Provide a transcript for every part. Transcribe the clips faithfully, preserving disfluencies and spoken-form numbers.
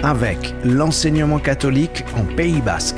avec l'enseignement catholique en Pays Basque.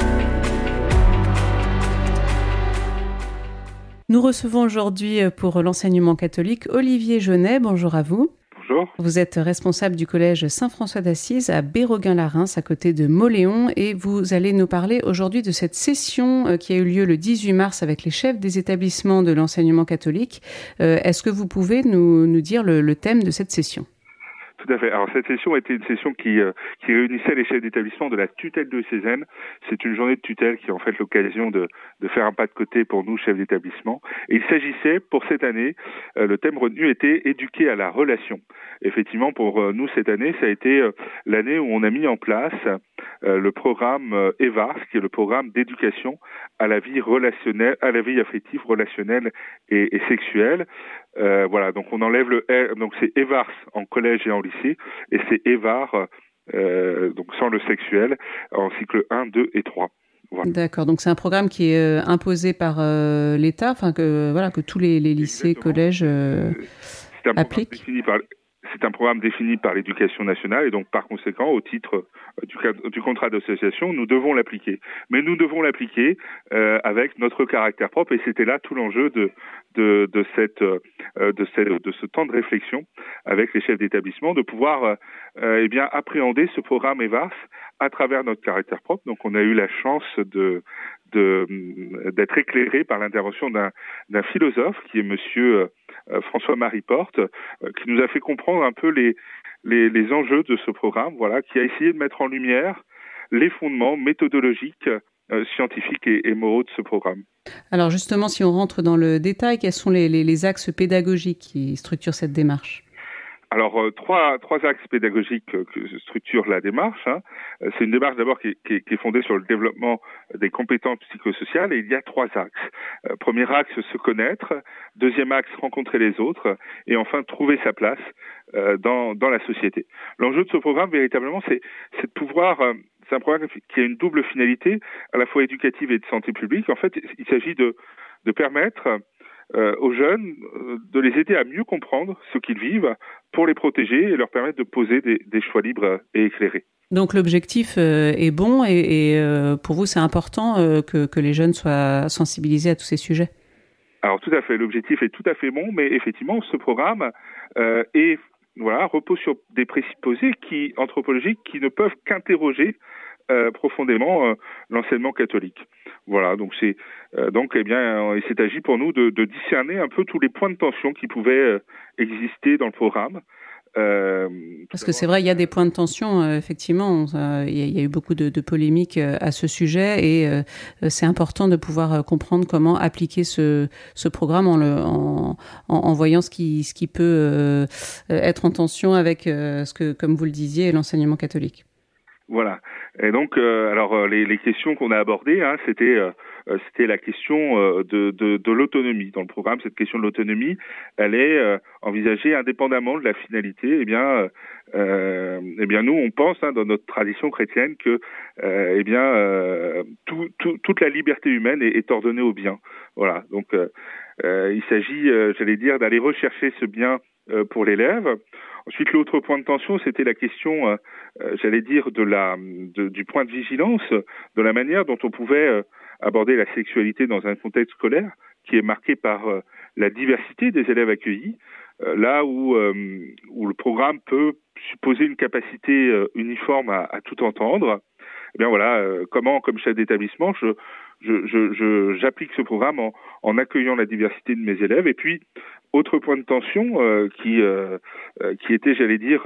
Nous recevons aujourd'hui pour l'enseignement catholique Olivier Jaunet. Bonjour à vous. Bonjour. Vous êtes responsable du collège Saint-François d'Assise à Béroguin-la-Reims, à côté de Mauléon, et vous allez nous parler aujourd'hui de cette session qui a eu lieu le dix-huit mars avec les chefs des établissements de l'enseignement catholique. Euh, est-ce que vous pouvez nous, nous dire le, le thème de cette session ? Tout à fait. Alors cette session était une session qui, euh, qui réunissait les chefs d'établissement de la tutelle diocésaine. C'est une journée de tutelle qui est en fait l'occasion de, de faire un pas de côté pour nous, chefs d'établissement. Et il s'agissait, pour cette année, euh, le thème retenu était « Éduquer à la relation ». Effectivement, pour euh, nous, cette année, ça a été euh, l'année où on a mis en place euh, le programme euh, EVARS, qui est le programme d'éducation à la vie relationnelle, à la vie affective, relationnelle et, et sexuelle. Euh, voilà, donc on enlève le R, donc c'est EVARS en collège et en lycée, et c'est EVAR, euh, donc sans le sexuel, en cycle un, deux et trois. Voilà. D'accord, donc c'est un programme qui est euh, imposé par euh, l'État, enfin que voilà que tous les, les lycées, Exactement. collèges euh, c'est un appliquent. Défini par, c'est un programme défini par l'Éducation nationale et donc par conséquent, au titre du, du contrat d'association, nous devons l'appliquer. Mais nous devons l'appliquer euh, avec notre caractère propre et c'était là tout l'enjeu de de, de cette euh, de cette de ce temps de réflexion avec les chefs d'établissement, de pouvoir euh, eh bien appréhender ce programme EVARS à travers notre caractère propre. Donc on a eu la chance de de d'être éclairé par l'intervention d'un d'un philosophe qui est monsieur euh, François-Marie Porte, euh, qui nous a fait comprendre un peu les les les enjeux de ce programme, voilà, qui a essayé de mettre en lumière les fondements méthodologiques, euh, scientifiques et, et moraux de ce programme. Alors justement, si on rentre dans le détail, quels sont les les, les axes pédagogiques qui structurent cette démarche ? Alors, euh, trois, trois axes pédagogiques euh, que structure la démarche. Hein. C'est une démarche d'abord qui est, qui, est, qui est fondée sur le développement des compétences psychosociales et il y a trois axes. Euh, premier axe, se connaître. Deuxième axe, rencontrer les autres. Et enfin, trouver sa place euh, dans, dans la société. L'enjeu de ce programme, véritablement, c'est, c'est de pouvoir... Euh, c'est un programme qui a une double finalité, à la fois éducative et de santé publique. En fait, il s'agit de, de permettre... Euh, aux jeunes, euh, de les aider à mieux comprendre ce qu'ils vivent pour les protéger et leur permettre de poser des, des choix libres et éclairés. Donc l'objectif euh, est bon et, et euh, pour vous c'est important euh, que, que les jeunes soient sensibilisés à tous ces sujets ? Alors tout à fait, l'objectif est tout à fait bon, mais effectivement ce programme euh, est, voilà, repose sur des présupposés qui, anthropologiques qui ne peuvent qu'interroger Euh, profondément euh, l'enseignement catholique. Voilà, donc c'est euh, donc eh bien il s'est agi pour nous de, de discerner un peu tous les points de tension qui pouvaient euh, exister dans le programme. Euh, Parce que c'est vrai, il y a des points de tension, euh, effectivement. Euh, il, y a, il y a eu beaucoup de, de polémiques euh, à ce sujet et euh, c'est important de pouvoir euh, comprendre comment appliquer ce, ce programme en, le, en, en, en voyant ce qui, ce qui peut euh, être en tension avec euh, ce que, comme vous le disiez, l'enseignement catholique. Voilà. Et donc, euh, alors les, les questions qu'on a abordées, hein, c'était euh, c'était la question euh, de, de, de l'autonomie dans le programme. Cette question de l'autonomie, elle est euh, envisagée indépendamment de la finalité. Eh bien, euh, eh bien nous, on pense hein, dans notre tradition chrétienne que euh, eh bien euh, tout, tout, toute la liberté humaine est, est ordonnée au bien. Voilà. Donc, euh, euh, il s'agit, euh, j'allais dire, d'aller rechercher ce bien euh, pour l'élève. Ensuite, l'autre point de tension, c'était la question, euh, j'allais dire, de la, de, du point de vigilance, de la manière dont on pouvait euh, aborder la sexualité dans un contexte scolaire qui est marqué par euh, la diversité des élèves accueillis, euh, là où, euh, où le programme peut supposer une capacité euh, uniforme à, à tout entendre. Eh bien voilà, euh, comment, comme chef d'établissement, je, je, je, je, j'applique ce programme en, en accueillant la diversité de mes élèves. Et puis, autre point de tension euh, qui, euh, qui était, j'allais dire,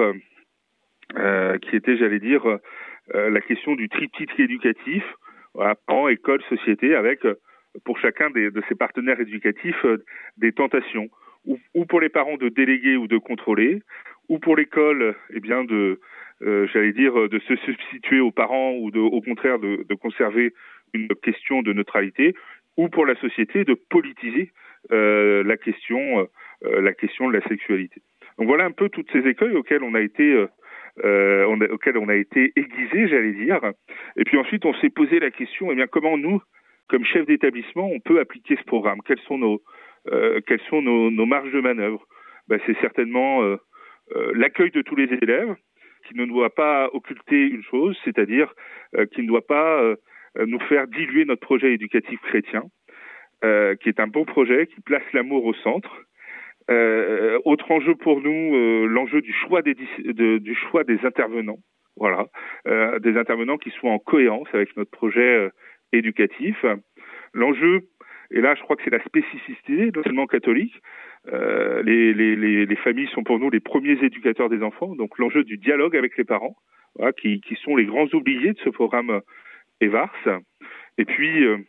euh, qui était, j'allais dire, euh, la question du triptyque éducatif, voilà, parents, école, société, avec euh, pour chacun des, de ces partenaires éducatifs euh, des tentations, ou, ou pour les parents de déléguer ou de contrôler, ou pour l'école, eh bien de Euh, j'allais dire, de se substituer aux parents ou de, au contraire de, de conserver une question de neutralité, ou pour la société de politiser euh, la question, euh, la question de la sexualité. Donc voilà un peu toutes ces écueils auxquels on a été, euh, on a, auxquels on a été aiguisé, j'allais dire. Et puis ensuite, on s'est posé la question, eh bien comment nous, comme chef d'établissement, on peut appliquer ce programme ? Quelles sont nos, euh, quelles sont nos, nos marges de manœuvre ? Ben, c'est certainement euh, euh, l'accueil de tous les élèves. qui ne doit pas occulter une chose, c'est-à-dire euh, qui ne doit pas euh, nous faire diluer notre projet éducatif chrétien, euh, qui est un bon projet, qui place l'amour au centre. Euh, autre enjeu pour nous, euh, l'enjeu du choix des, de, du choix des intervenants. Voilà, euh, des intervenants qui soient en cohérence avec notre projet euh, éducatif. L'enjeu, et là je crois que c'est la spécificité de l'enseignement catholique, euh, les, les, les, les familles sont pour nous les premiers éducateurs des enfants, donc l'enjeu du dialogue avec les parents, voilà, qui, qui sont les grands oubliés de ce programme E V A R S. Et puis, euh,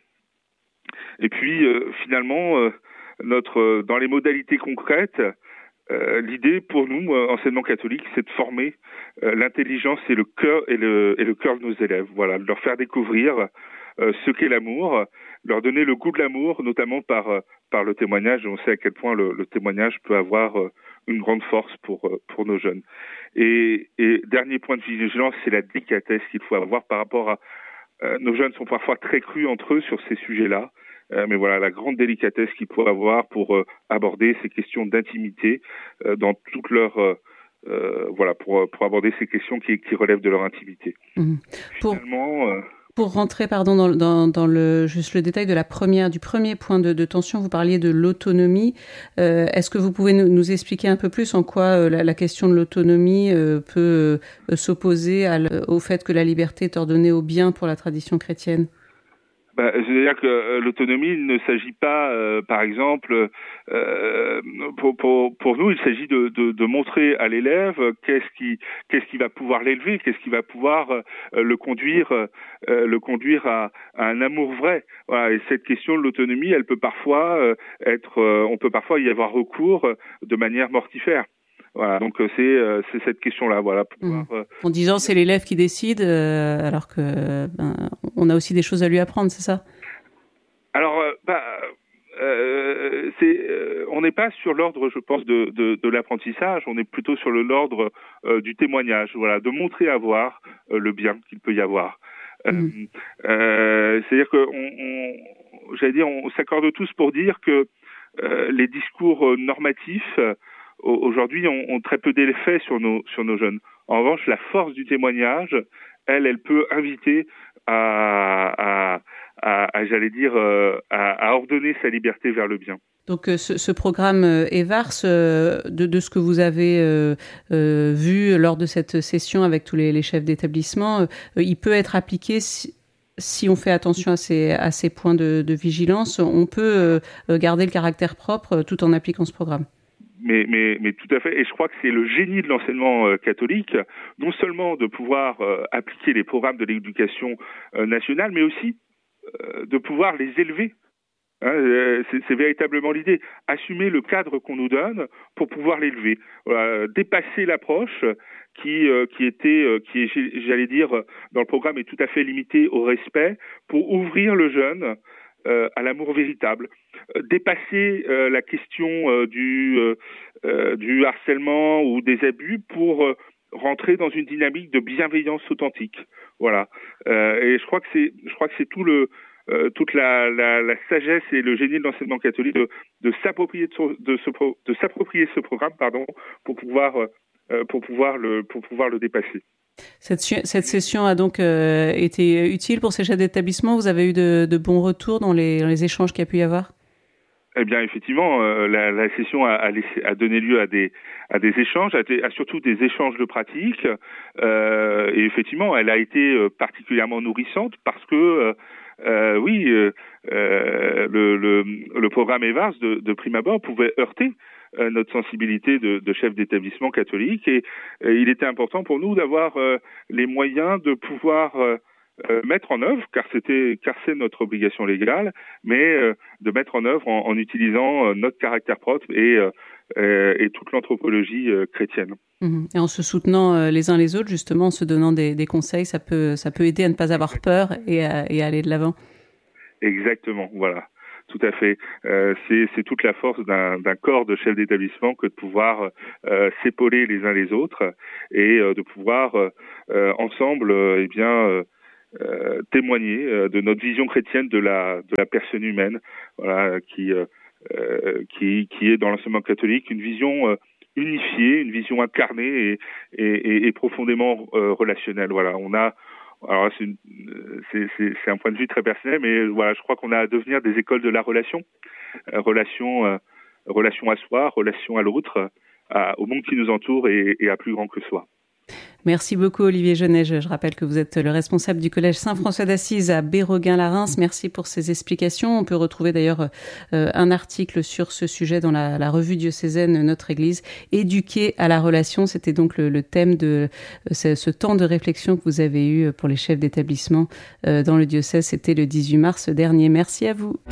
et puis euh, finalement, euh, notre, dans les modalités concrètes, Euh, l'idée pour nous, euh, enseignement catholique, c'est de former euh, l'intelligence et le cœur et le, et le cœur de nos élèves. Voilà, de leur faire découvrir euh, ce qu'est l'amour, leur donner le goût de l'amour, notamment par euh, par le témoignage. On sait à quel point le, le témoignage peut avoir euh, une grande force pour euh, pour nos jeunes. Et, et dernier point de vigilance, c'est la délicatesse qu'il faut avoir par rapport à euh, nos jeunes sont parfois très crus entre eux sur ces sujets-là. Euh, mais voilà, la grande délicatesse qu'il faut avoir pour euh, aborder ces questions d'intimité euh, dans toute leur euh, euh, voilà pour pour aborder ces questions qui qui relèvent de leur intimité. Mmh. Pour Finalement, euh, pour rentrer pardon dans dans dans le juste le détail de la première du premier point de, de tension, vous parliez de l'autonomie. Euh, est-ce que vous pouvez nous, nous expliquer un peu plus en quoi euh, la, la question de l'autonomie euh, peut euh, s'opposer à, au fait que la liberté est ordonnée au bien pour la tradition chrétienne? Bah, c'est-à-dire que euh, l'autonomie, il ne s'agit pas, euh, par exemple, euh, pour, pour, pour nous, il s'agit de, de, de montrer à l'élève qu'est-ce qui, qu'est-ce qui va pouvoir l'élever, qu'est-ce qui va pouvoir euh, le conduire, euh, le conduire à, à un amour vrai. Voilà. Et cette question de l'autonomie, elle peut parfois euh, être, euh, on peut parfois y avoir recours de manière mortifère. Voilà, donc c'est euh, c'est cette question-là, voilà. Pouvoir, mmh. En disant c'est l'élève qui décide, euh, alors que ben, on a aussi des choses à lui apprendre, c'est ça? Alors, euh, bah, euh, c'est, euh, on n'est pas sur l'ordre, je pense, de, de, de l'apprentissage. On est plutôt sur l'ordre euh, du témoignage, voilà, de montrer à voir euh, le bien qu'il peut y avoir. Mmh. Euh, euh, c'est-à-dire que, on, on, j'allais dire, on s'accorde tous pour dire que euh, les discours normatifs aujourd'hui ont, ont très peu d'effet sur nos sur nos jeunes. En revanche, la force du témoignage, elle, elle peut inviter à, à, à, à j'allais dire, euh, à, à ordonner sa liberté vers le bien. Donc ce, ce programme E V A R S, euh, de, de ce que vous avez euh, euh, vu lors de cette session avec tous les, les chefs d'établissement, euh, il peut être appliqué si, si on fait attention à ces, à ces points de, de vigilance. On peut euh, garder le caractère propre tout en appliquant ce programme. Mais, mais, mais tout à fait, et je crois que c'est le génie de l'enseignement euh, catholique, non seulement de pouvoir euh, appliquer les programmes de l'éducation euh, nationale, mais aussi euh, de pouvoir les élever. Hein, euh, c'est, c'est véritablement l'idée. Assumer le cadre qu'on nous donne pour pouvoir l'élever. Voilà, dépasser l'approche qui, euh, qui était, euh, qui est, j'allais dire, dans le programme est tout à fait limitée au respect, pour ouvrir le jeune Euh, à l'amour véritable, euh, dépasser euh, la question euh, du, euh, euh, du harcèlement ou des abus pour euh, rentrer dans une dynamique de bienveillance authentique. Voilà. Euh, et je crois que c'est, je crois que c'est tout le, euh, toute la, la, la sagesse et le génie de l'enseignement catholique de, de s'approprier de, ce, de, ce, de s'approprier ce programme, pardon, pour pouvoir, euh, pour pouvoir le, pour pouvoir le dépasser. Cette, cette session a donc euh, été utile pour ces chefs d'établissement. Vous avez eu de, de bons retours dans les, dans les échanges qu'il y a pu y avoir? Eh bien, effectivement, euh, la, la session a, a, laissé, a donné lieu à des, à des échanges, à, des, à surtout des échanges de pratiques. Euh, et effectivement, elle a été particulièrement nourrissante parce que, euh, euh, oui, euh, euh, le, le, le programme E V A R S de, de prime abord pouvait heurter euh, notre sensibilité de, de chef d'établissement catholique. Et, et il était important pour nous d'avoir euh, les moyens de pouvoir euh, Euh, mettre en œuvre, car c'était, car c'est notre obligation légale, mais euh, de mettre en œuvre en, en utilisant euh, notre caractère propre et, euh, et toute l'anthropologie euh, chrétienne. Mmh. Et en se soutenant euh, les uns les autres, justement, en se donnant des, des conseils, ça peut, ça peut aider à ne pas avoir peur et à, et à aller de l'avant. Exactement, voilà. Tout à fait. Euh, c'est, c'est toute la force d'un, d'un corps de chefs d'établissement que de pouvoir euh, s'épauler les uns les autres et euh, de pouvoir euh, ensemble, euh, eh bien, euh, Euh, témoigner euh, de notre vision chrétienne de la de la personne humaine, voilà, qui euh, qui qui est dans l'enseignement catholique une vision euh, unifiée, une vision incarnée et, et, et profondément euh, relationnelle. Voilà, on a alors c'est, une, c'est, c'est, c'est un point de vue très personnel, mais voilà, je crois qu'on a à devenir des écoles de la relation, euh, relation, euh, relation à soi, relation à l'autre, à, au monde qui nous entoure et, et à plus grand que soi. Merci beaucoup Olivier Genet. Je rappelle que vous êtes le responsable du collège Saint-François d'Assise à Béreguin-la-Reims. Merci pour ces explications. On peut retrouver d'ailleurs euh, un article sur ce sujet dans la, la revue diocésaine Notre Église, Éduquer à la relation. C'était donc le, le thème de euh, ce, ce temps de réflexion que vous avez eu pour les chefs d'établissement euh, dans le diocèse. C'était le dix-huit mars dernier. Merci à vous.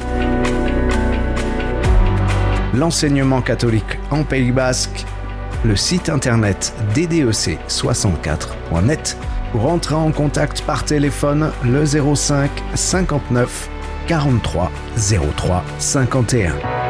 L'enseignement catholique en Pays Basque, le site internet d d e c soixante-quatre point net. Pour entrer en contact par téléphone, le zéro cinq cinquante-neuf quarante-trois zéro trois cinquante et un.